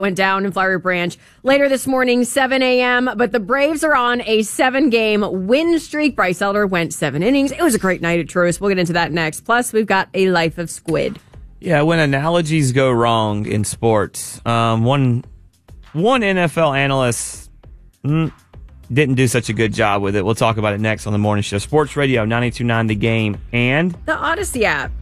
went down in Flowery Branch later this morning, 7 a.m. But the Braves are on a 7-game win streak. Bryce Elder went 7 innings. It was a great night at Truist. We'll get into that next. Plus, we've got a Life of Squid. Yeah, when analogies go wrong in sports, one NFL analyst didn't do such a good job with it. We'll talk about it next on the morning show. Sports Radio 92.9 The Game and the Odyssey app.